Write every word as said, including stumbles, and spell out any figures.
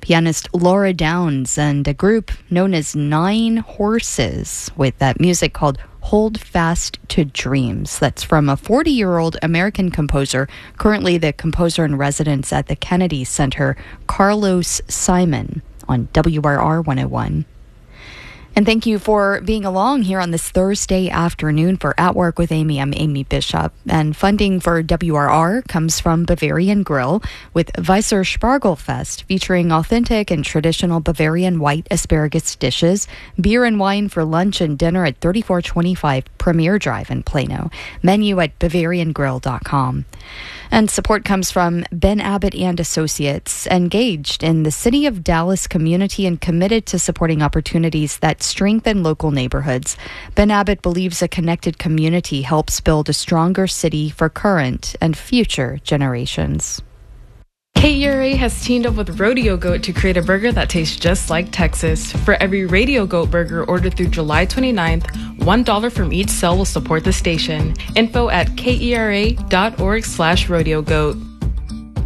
pianist Laura Downs and a group known as Nine Horses with that music called Hold Fast to Dreams. That's from a forty-year-old American composer, currently the composer in residence at the Kennedy Center, Carlos Simon, on W R R one oh one. And thank you for being along here on this Thursday afternoon for At Work with Amy. I'm Amy Bishop. And funding for W R R comes from Bavarian Grill with Weisser Spargelfest, featuring authentic and traditional Bavarian white asparagus dishes, beer and wine for lunch and dinner at thirty-four twenty-five Premier Drive in Plano. Menu at bavarian grill dot com. And support comes from Ben Abbott and Associates, engaged in the City of Dallas community and committed to supporting opportunities that strengthen local neighborhoods. Ben Abbott believes a connected community helps build a stronger city for current and future generations. K E R A has teamed up with Rodeo Goat to create a burger that tastes just like Texas. For every Radio Goat burger ordered through July twenty-ninth, one dollar from each sale will support the station. Info at kera dot org slash rodeo goat.